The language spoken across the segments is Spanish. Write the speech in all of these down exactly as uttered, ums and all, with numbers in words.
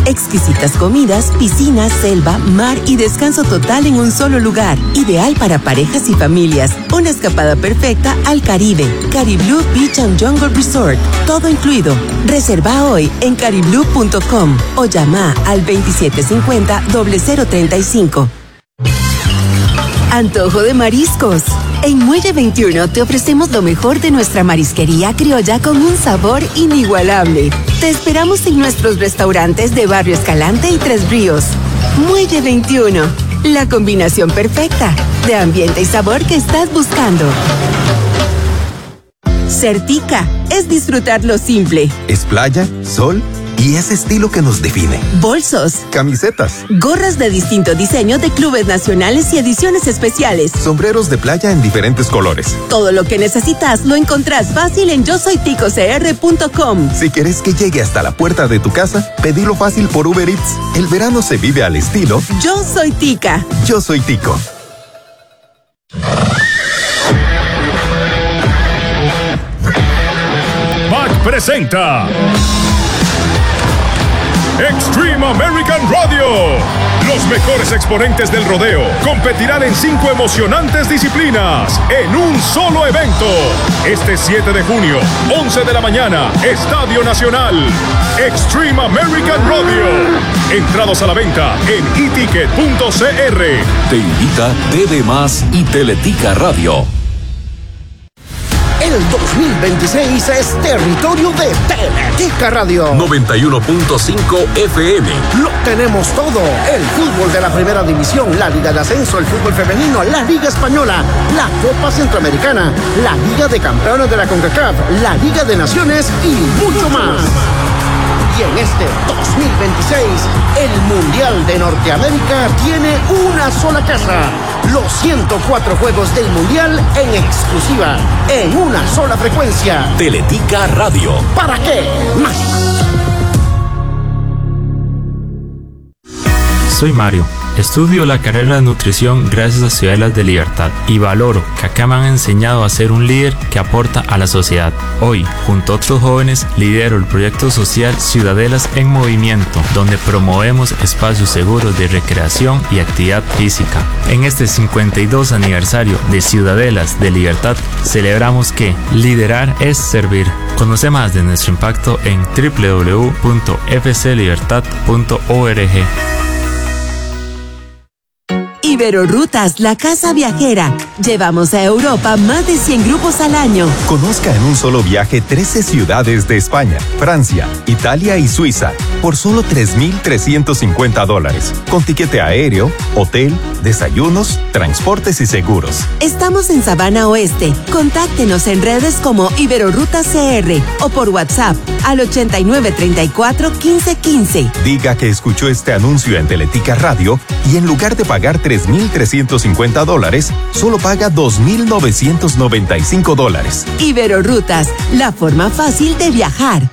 Exquisitas comidas, piscinas, selva, mar y descanso total en un solo lugar. Ideal para parejas y familias. Una escapada perfecta al Caribe. Cariblue Beach and Jungle Resort. Todo incluido. Reserva hoy en cariblue punto com o llama al veintisiete cincuenta, cero treinta y cinco. Antojo de mariscos. En Muelle veintiuno te ofrecemos lo mejor de nuestra marisquería criolla con un sabor inigualable. Te esperamos en nuestros restaurantes de Barrio Escalante y Tres Ríos. Muelle veintiuno, la combinación perfecta de ambiente y sabor que estás buscando. Certica es disfrutar lo simple. Es playa, sol y ese estilo que nos define. Bolsos, camisetas, gorras de distinto diseño de clubes nacionales y ediciones especiales, sombreros de playa en diferentes colores. Todo lo que necesitas lo encontrás fácil en yo soy tico c r punto com. Si quieres que llegue hasta la puerta de tu casa, pedilo fácil por Uber Eats. El verano se vive al estilo Yo Soy Tica. Yo Soy Tico. Mac presenta Extreme American Rodeo. Los mejores exponentes del rodeo competirán en cinco emocionantes disciplinas en un solo evento. Este siete de junio, once de la mañana, Estadio Nacional. Extreme American Rodeo. Entrados a la venta en e ticket punto c r. Te invita T V Más y Teletica Radio. El dos mil veintiséis es territorio de Teletica Radio. noventa y uno punto cinco F M. Lo tenemos todo. El fútbol de la primera división, la Liga de Ascenso, el fútbol femenino, la Liga Española, la Copa Centroamericana, la Liga de Campeones de la CONCACAF, la Liga de Naciones y mucho más. Y en este dos mil veintiséis, el Mundial de Norteamérica tiene una sola casa. Los ciento cuatro juegos del Mundial en exclusiva, en una sola frecuencia. Teletica Radio. ¿Para qué más? Soy Mario. Estudio la carrera de nutrición gracias a Ciudadelas de Libertad y valoro que acá me han enseñado a ser un líder que aporta a la sociedad. Hoy, junto a otros jóvenes, lidero el proyecto social Ciudadelas en Movimiento, donde promovemos espacios seguros de recreación y actividad física. En este cincuenta y dos aniversario de Ciudadelas de Libertad, celebramos que liderar es servir. Conoce más de nuestro impacto en doble u doble u doble u punto f c libertad punto org. Iberorutas, la casa viajera. Llevamos a Europa más de cien grupos al año. Conozca en un solo viaje trece ciudades de España, Francia, Italia y Suiza por solo tres mil trescientos cincuenta dólares. Con tiquete aéreo, hotel, desayunos, transportes y seguros. Estamos en Sabana Oeste. Contáctenos en redes como Iberorutas C R o por WhatsApp al ochenta y nueve treinta y cuatro quince quince. Diga que escuchó este anuncio en Teletica Radio y en lugar de pagar tres mil trescientos cincuenta dólares, solo paga dos mil novecientos noventa y cinco dólares. Iberorutas, la forma fácil de viajar.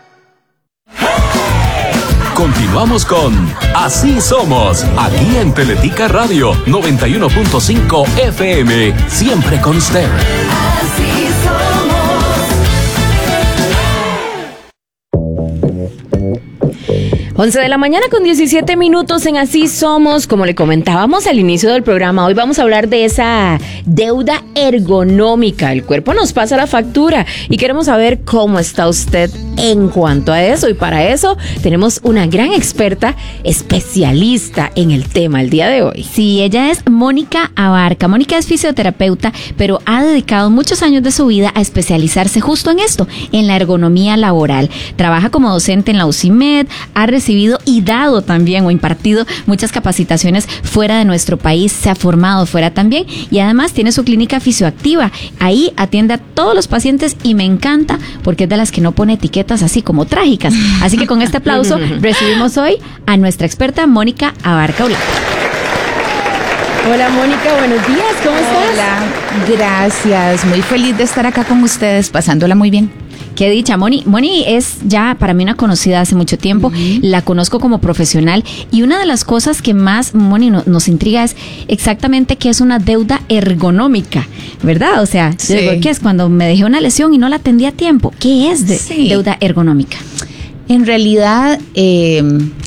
Continuamos con Así Somos, aquí en Teletica Radio noventa y uno punto cinco F M, siempre con usted. Así somos. once de la mañana con diecisiete minutos en Así Somos. Como le comentábamos al inicio del programa, hoy vamos a hablar de esa deuda ergonómica. El cuerpo nos pasa la factura y queremos saber cómo está usted en cuanto a eso. Y para eso tenemos una gran experta, especialista en el tema el día de hoy. Sí, ella es Mónica Abarca. Mónica es fisioterapeuta, pero ha dedicado muchos años de su vida a especializarse justo en esto, en la ergonomía laboral. Trabaja como docente en la U C I M E D, ha recibido y dado también o impartido muchas capacitaciones fuera de nuestro país, se ha formado fuera también y además tiene su clínica Fisioactiva. Ahí atiende a todos los pacientes y me encanta porque es de las que no pone etiquetas así como trágicas. Así que con este aplauso recibimos hoy a nuestra experta Mónica Abarca. Hola Mónica, buenos días, ¿cómo estás? Hola, gracias, muy feliz de estar acá con ustedes, pasándola muy bien. Qué dicha, Moni. Moni es ya para mí una conocida hace mucho tiempo, uh-huh. La conozco como profesional y una de las cosas que más, Moni, no, nos intriga es exactamente qué es una deuda ergonómica, ¿verdad? O sea, sí. Yo digo, ¿qué es? Cuando me dejé una lesión y no la atendí a tiempo, ¿qué es de sí. deuda ergonómica? En realidad, eh,